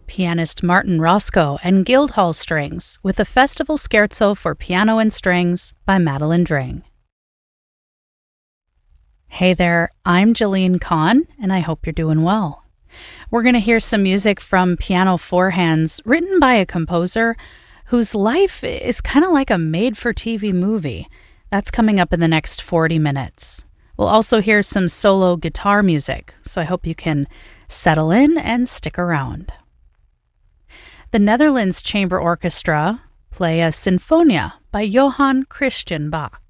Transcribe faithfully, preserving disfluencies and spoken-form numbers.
pianist Martin Roscoe and Guildhall Strings with the Festival Scherzo for Piano and Strings by Madeline Dring. Hey there, I'm Jillian Kahn, and I hope you're doing well. We're going to hear some music from Piano Four Hands, written by a composer whose life is kind of like a made-for-T V movie. That's coming up in the next forty minutes. We'll also hear some solo guitar music, so I hope you can settle in and stick around. The Netherlands Chamber Orchestra play a Sinfonia by Johann Christian Bach.